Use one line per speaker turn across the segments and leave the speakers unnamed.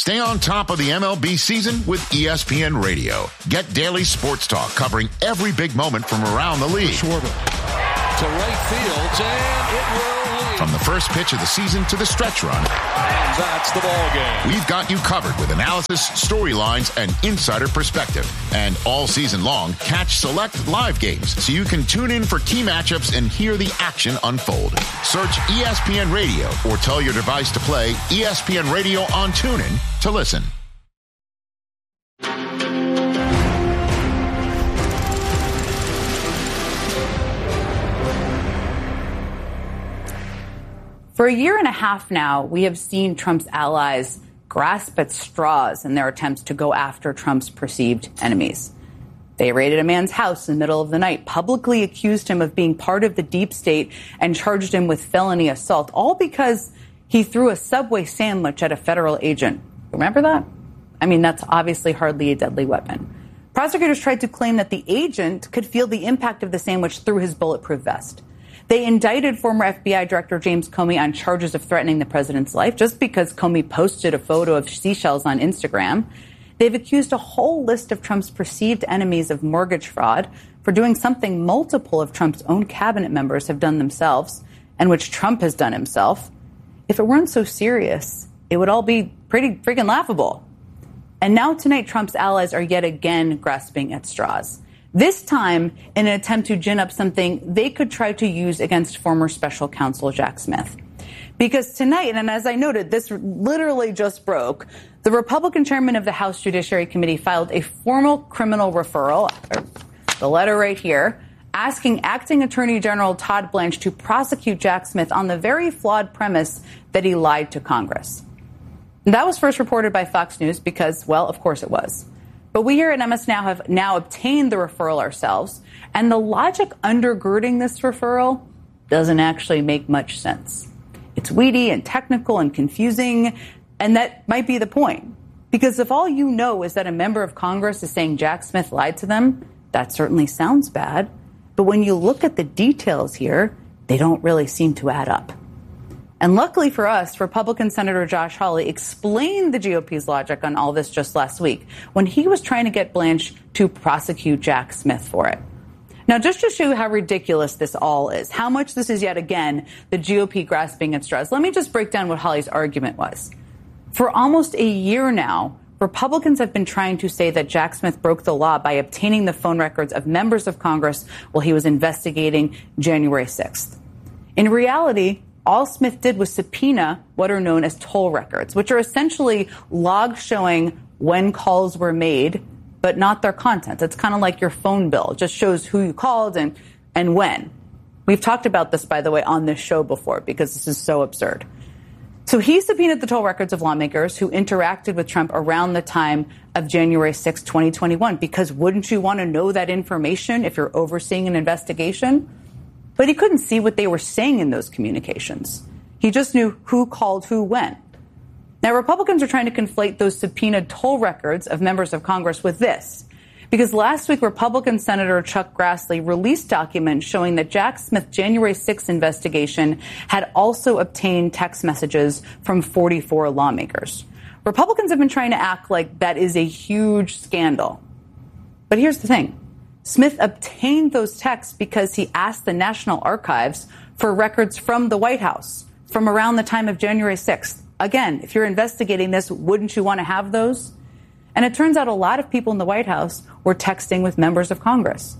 Stay on top of the MLB season with ESPN Radio. Get daily sports talk covering every big moment from around the league.
To right field, and it will leave.
From the first pitch of the season to the stretch run.
And that's the ball game.
We've got you covered with analysis, storylines, and insider perspective. And all season long, catch select live games so you can tune in for key matchups and hear the action unfold. Search ESPN Radio or tell your device to play ESPN Radio on TuneIn to listen.
For a year and a half now, we have seen Trump's allies grasp at straws in their attempts to go after Trump's perceived enemies. They raided a man's house in the middle of the night, publicly accused him of being part of the deep state, and charged him with felony assault, all because he threw a Subway sandwich at a federal agent. Remember that? I mean, that's obviously hardly a deadly weapon. Prosecutors tried to claim that the agent could feel the impact of the sandwich through his bulletproof vest. They indicted former FBI Director James Comey on charges of threatening the president's life just because Comey posted a photo of seashells on Instagram. They've accused a whole list of Trump's perceived enemies of mortgage fraud for doing something multiple of Trump's own cabinet members have done themselves and which Trump has done himself. If it weren't so serious, it would all be pretty freaking laughable. And now tonight, Trump's allies are yet again grasping at straws. This time in an attempt to gin up something they could try to use against former special counsel Jack Smith. Because tonight, and as I noted, this literally just broke, the Republican chairman of the House Judiciary Committee filed a formal criminal referral, the letter right here, asking acting Attorney General Todd Blanche to prosecute Jack Smith on the very flawed premise that he lied to Congress. And that was first reported by Fox News because, well, of course it was. But we here at MS Now have now obtained the referral ourselves, and the logic undergirding this referral doesn't actually make much sense. It's weedy and technical and confusing, and that might be the point. Because if all you know is that a member of Congress is saying Jack Smith lied to them, that certainly sounds bad. But when you look at the details here, they don't really seem to add up. And luckily for us, Republican Senator Josh Hawley explained the GOP's logic on all this just last week when he was trying to get Blanche to prosecute Jack Smith for it. Now, just to show you how ridiculous this all is, how much this is yet again the GOP grasping at straws, let me just break down what Hawley's argument was. For almost a year now, Republicans have been trying to say that Jack Smith broke the law by obtaining the phone records of members of Congress while he was investigating January 6th. In reality, all Smith did was subpoena what are known as toll records, which are essentially logs showing when calls were made, but not their content. It's kind of like your phone bill. It just shows who you called and when. We've talked about this, by the way, on this show before because this is so absurd. So he subpoenaed the toll records of lawmakers who interacted with Trump around the time of January 6, 2021, because wouldn't you want to know that information if you're overseeing an investigation? But he couldn't see what they were saying in those communications. He just knew who called who when. Now, Republicans are trying to conflate those subpoenaed toll records of members of Congress with this. Because last week, Republican Senator Chuck Grassley released documents showing that Jack Smith's January 6th investigation had also obtained text messages from 44 lawmakers. Republicans have been trying to act like that is a huge scandal. But here's the thing. Smith obtained those texts because he asked the National Archives for records from the White House from around the time of January 6th. Again, if you're investigating this, wouldn't you want to have those? And it turns out a lot of people in the White House were texting with members of Congress.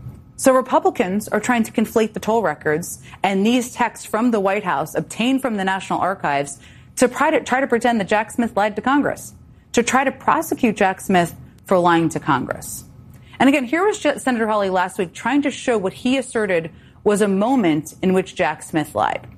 So Republicans are trying to conflate the toll records and these texts from the White House obtained from the National Archives to try to pretend that Jack Smith lied to Congress, to try to prosecute Jack Smith for lying to Congress. And again, here was Senator Hawley last week trying to show what he asserted was a moment in which Jack Smith lied.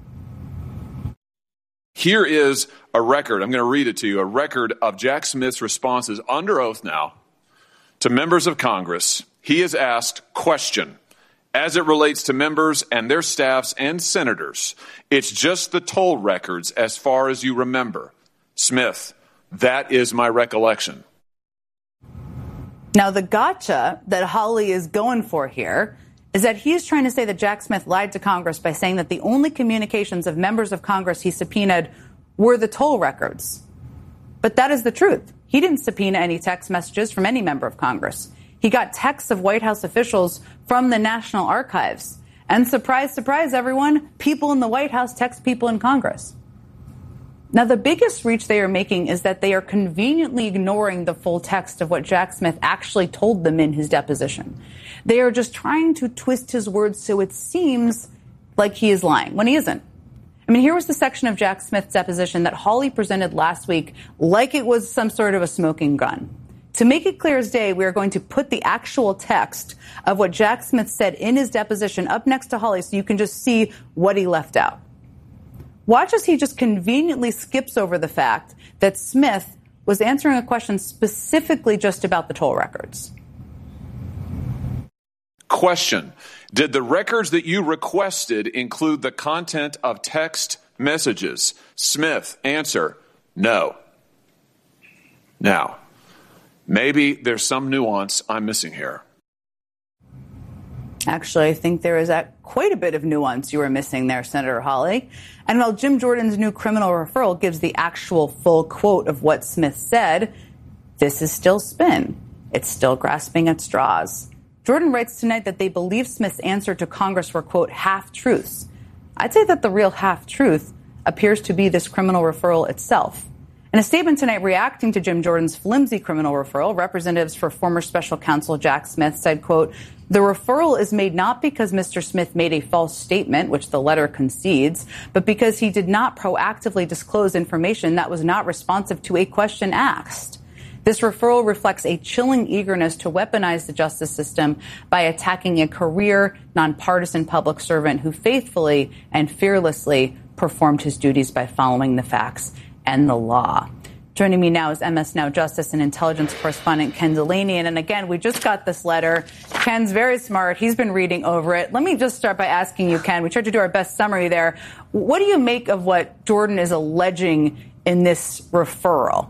Here is a record. I'm going to read it to you. A record of Jack Smith's responses under oath now to members of Congress. He is asked, question, as it relates to members and their staffs and senators, it's just the toll records as far as you remember. Smith, that is my recollection.
Now, the gotcha that Hawley is going for here is that he's trying to say that Jack Smith lied to Congress by saying that the only communications of members of Congress he subpoenaed were the toll records. But that is the truth. He didn't subpoena any text messages from any member of Congress. He got texts of White House officials from the National Archives. And surprise, surprise, everyone, people in the White House text people in Congress. Now, the biggest reach they are making is that they are conveniently ignoring the full text of what Jack Smith actually told them in his deposition. They are just trying to twist his words so it seems like he is lying when he isn't. I mean, here was the section of Jack Smith's deposition that Hawley presented last week like it was some sort of a smoking gun. To make it clear as day, we are going to put the actual text of what Jack Smith said in his deposition up next to Hawley so you can just see what he left out. Watch as he just conveniently skips over the fact that Smith was answering a question specifically just about the toll records.
Question. Did the records that you requested include the content of text messages? Smith, answer, no. Now, maybe there's some nuance I'm missing here.
Actually, I think there is quite a bit of nuance you were missing there, Senator Hawley. And while Jim Jordan's new criminal referral gives the actual full quote of what Smith said, this is still spin. It's still grasping at straws. Jordan writes tonight that they believe Smith's answer to Congress were, quote, half-truths. I'd say that the real half-truth appears to be this criminal referral itself. In a statement tonight reacting to Jim Jordan's flimsy criminal referral, representatives for former special counsel Jack Smith said, quote, the referral is made not because Mr. Smith made a false statement, which the letter concedes, but because he did not proactively disclose information that was not responsive to a question asked. This referral reflects a chilling eagerness to weaponize the justice system by attacking a career, nonpartisan public servant who faithfully and fearlessly performed his duties by following the facts and the law. Joining me now is MS Now Justice and Intelligence correspondent Ken Delaney. And again, we just got this letter. Ken's very smart. He's been reading over it. Let me just start by asking you, Ken, we tried to do our best summary there. What do you make of what Jordan is alleging in this referral?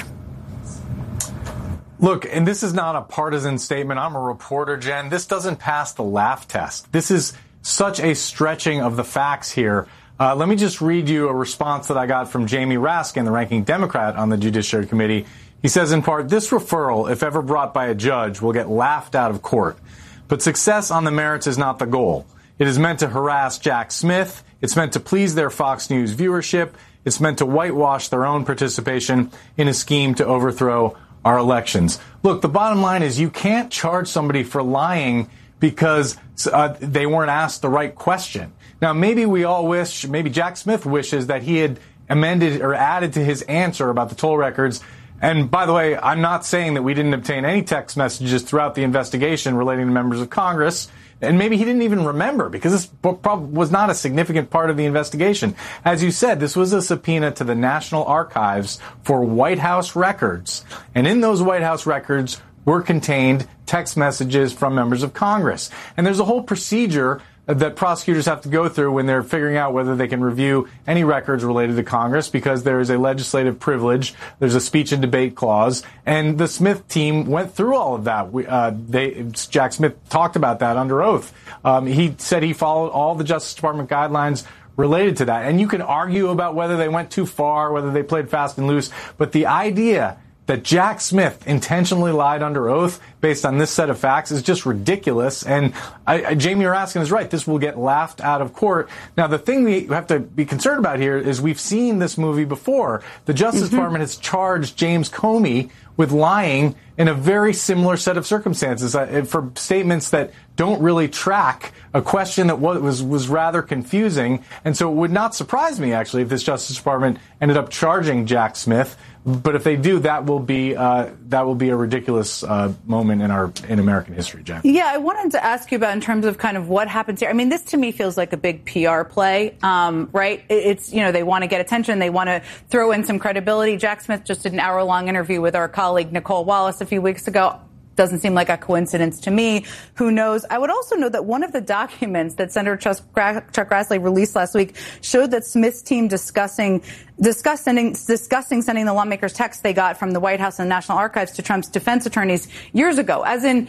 Look, and this is not a partisan statement. I'm a reporter, Jen. This doesn't pass the laugh test. This is such a stretching of the facts here. Let me just read you a response that I got from Jamie Raskin, the ranking Democrat on the Judiciary Committee. He says, in part, this referral, if ever brought by a judge, will get laughed out of court. But success on the merits is not the goal. It is meant to harass Jack Smith. It's meant to please their Fox News viewership. It's meant to whitewash their own participation in a scheme to overthrow our elections. Look, the bottom line is you can't charge somebody for lying because they weren't asked the right question. Now, maybe we all wish, maybe Jack Smith wishes that he had amended or added to his answer about the toll records. And by the way, I'm not saying that we didn't obtain any text messages throughout the investigation relating to members of Congress. And maybe he didn't even remember because this was not a significant part of the investigation. As you said, this was a subpoena to the National Archives for White House records. And in those White House records were contained text messages from members of Congress. And there's a whole procedure that prosecutors have to go through when they're figuring out whether they can review any records related to Congress because there is a legislative privilege, there's a speech and debate clause, and the Smith team went through all of that. Jack Smith talked about that under oath. He said he followed all the Justice Department guidelines related to that. And you can argue about whether they went too far, whether they played fast and loose, but the idea that Jack Smith intentionally lied under oath based on this set of facts is just ridiculous. And Jamie Raskin is right. This will get laughed out of court. Now, the thing we have to be concerned about here is we've seen this movie before. The Justice Department has charged James Comey with lying in a very similar set of circumstances for statements that don't really track a question that was rather confusing. And so it would not surprise me, actually, if this Justice Department ended up charging Jack Smith. But if they do, that will be a ridiculous moment in American history, Jen.
Yeah, I wanted to ask you about in terms of kind of what happens here. I mean, this to me feels like a big PR play, right? It's, they want to get attention. They want to throw in some credibility. Jack Smith just did an hour-long interview with our colleague Nicole Wallace a few weeks ago. Doesn't seem like a coincidence to me. Who knows? I would also note that one of the documents that Senator Chuck Grassley released last week showed that Smith's team discussing sending the lawmakers texts they got from the White House and National Archives to Trump's defense attorneys years ago, as in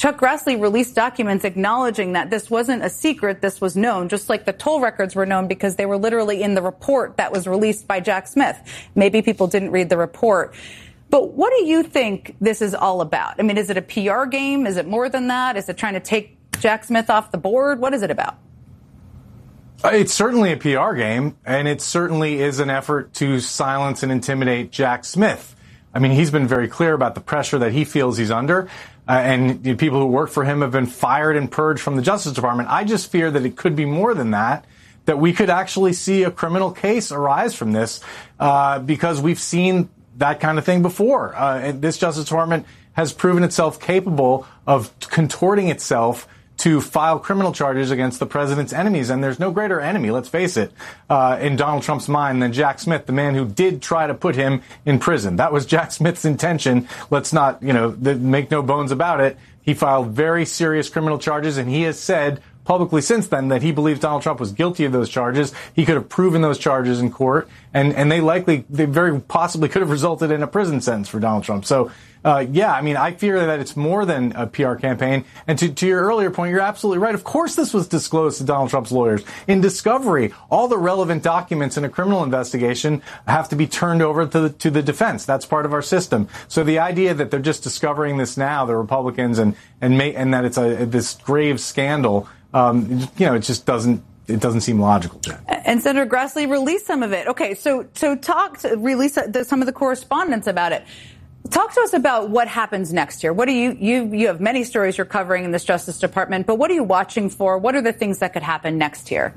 Chuck Grassley released documents acknowledging that this wasn't a secret, this was known, just like the toll records were known because they were literally in the report that was released by Jack Smith. Maybe people didn't read the report. But what do you think this is all about? I mean, is it a PR game? Is it more than that? Is it trying to take Jack Smith off the board? What is it about?
It's certainly a PR game, and it certainly is an effort to silence and intimidate Jack Smith. I mean, he's been very clear about the pressure that he feels he's under, and people who work for him have been fired and purged from the Justice Department. I just fear that it could be more than that we could actually see a criminal case arise from this, because we've seen that kind of thing before. And this Justice Department has proven itself capable of contorting itself to file criminal charges against the president's enemies. And there's no greater enemy, let's face it, in Donald Trump's mind than Jack Smith, the man who did try to put him in prison. That was Jack Smith's intention. Let's not, make no bones about it. He filed very serious criminal charges, and he has said publicly since then that he believes Donald Trump was guilty of those charges. He could have proven those charges in court, and they very possibly could have resulted in a prison sentence for Donald Trump. So, I fear that it's more than a PR campaign. And to your earlier point, you're absolutely right. Of course this was disclosed to Donald Trump's lawyers. In discovery, all the relevant documents in a criminal investigation have to be turned over to the defense. That's part of our system. So the idea that they're just discovering this now, the Republicans, and that it's this grave scandal, it just doesn't seem logical, Jen.
And Senator Grassley released some of it. Okay, so release some of the correspondence about it. Talk to us about what happens next year. What do you have many stories you're covering in this Justice Department, but what are you watching for? What are the things that could happen next year?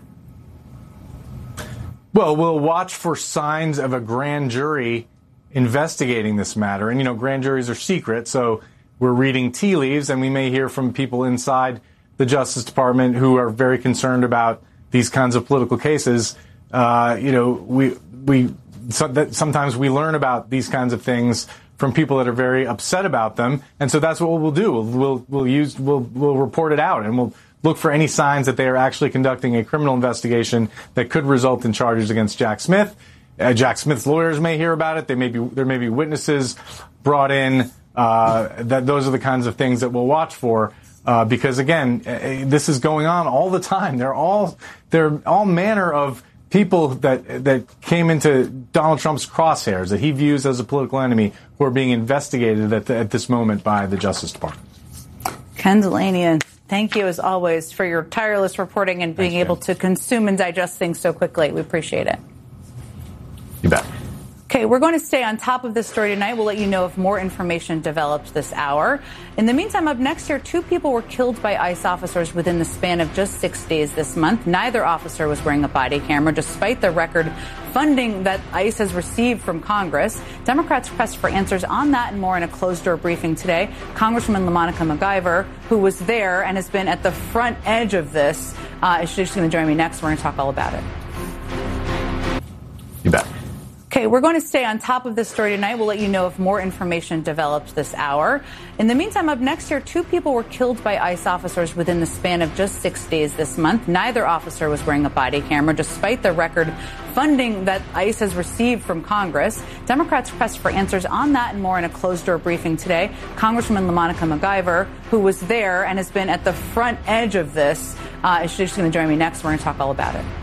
Well, we'll watch for signs of a grand jury investigating this matter. And, grand juries are secret, so we're reading tea leaves, and we may hear from people inside the Justice Department who are very concerned about these kinds of political cases. Sometimes we learn about these kinds of things from people that are very upset about them, and so that's what we'll do. We'll report it out, and we'll look for any signs that they are actually conducting a criminal investigation that could result in charges against Jack Smith. Jack Smith's lawyers may hear about it. There may be witnesses brought in. Those are the kinds of things that we'll watch for. Because again, this is going on all the time. They're all manner of people that came into Donald Trump's crosshairs that he views as a political enemy who are being investigated at this moment by the Justice Department.
Ken Dilanian, thank you as always for your tireless reporting and being able to consume and digest things so quickly. We appreciate it.
You bet.
Okay, we're going to stay on top of this story tonight. We'll let you know if more information develops this hour. In the meantime, up next here, 2 people were killed by ICE officers within the span of just 6 days this month. Neither officer was wearing a body camera, despite the record funding that ICE has received from Congress. Democrats pressed for answers on that and more in a closed-door briefing today. Congresswoman LaMonica MacGyver, who was there and has been at the front edge of this, she's going to join me next. We're going to talk all about it.
You bet.
Okay, we're going to stay on top of this story tonight. We'll let you know if more information develops this hour. In the meantime, up next here, 2 people were killed by ICE officers within the span of just 6 days this month. Neither officer was wearing a body camera, despite the record funding that ICE has received from Congress. Democrats pressed for answers on that and more in a closed-door briefing today. Congresswoman LaMonica MacGyver, who was there and has been at the front edge of this, she's going to join me next. We're going to talk all about it.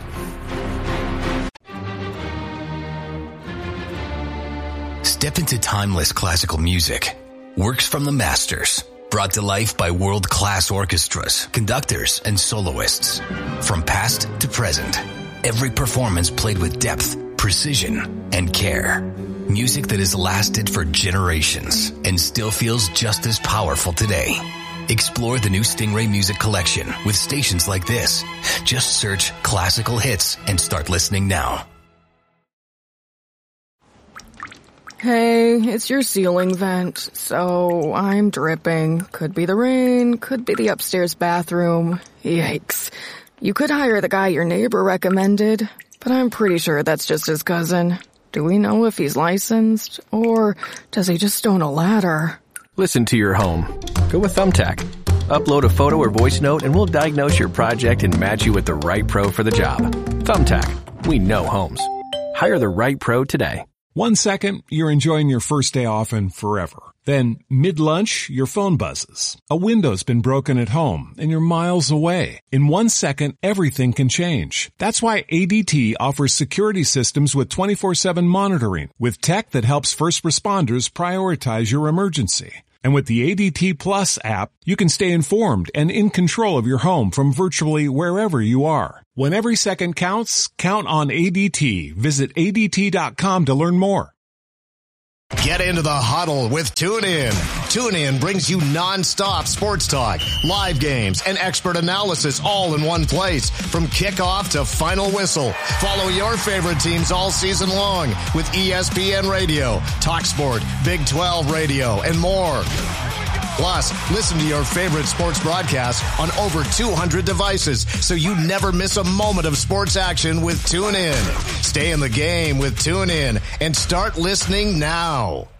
Step into timeless classical music. Works from the masters. Brought to life by world-class orchestras, conductors, and soloists. From past to present. Every performance played with depth, precision, and care. Music that has lasted for generations and still feels just as powerful today. Explore the new Stingray Music Collection with stations like this. Just search classical hits and start listening now.
Hey, it's your ceiling vent, so I'm dripping. Could be the rain, could be the upstairs bathroom. Yikes. You could hire the guy your neighbor recommended, but I'm pretty sure that's just his cousin. Do we know if he's licensed, or does he just own a ladder?
Listen to your home. Go with Thumbtack. Upload a photo or voice note and we'll diagnose your project and match you with the right pro for the job. Thumbtack. We know homes. Hire the right pro today.
1 second, you're enjoying your first day off and forever. Then, mid-lunch, your phone buzzes. A window's been broken at home, and you're miles away. In 1 second, everything can change. That's why ADT offers security systems with 24/7 monitoring, with tech that helps first responders prioritize your emergency. And with the ADT Plus app, you can stay informed and in control of your home from virtually wherever you are. When every second counts, count on ADT. Visit ADT.com to learn more.
Get into the huddle with TuneIn. TuneIn brings you non-stop sports talk, live games, and expert analysis all in one place. From kickoff to final whistle, follow your favorite teams all season long with ESPN Radio, TalkSport, Big 12 Radio, and more. Plus, listen to your favorite sports broadcasts on over 200 devices so you never miss a moment of sports action with TuneIn. Stay in the game with TuneIn and start listening now.